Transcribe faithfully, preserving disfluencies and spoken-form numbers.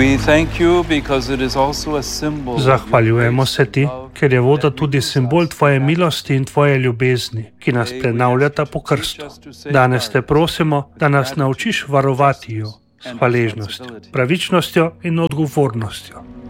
Zahvaljujemo se ti, ker je voda tudi simbol tvoje milosti in tvoje ljubezni, ki nas prenavljata po krstu. Danes te prosimo, da nas naučiš varovati jo s hvaležnostjo, pravičnostjo in odgovornostjo.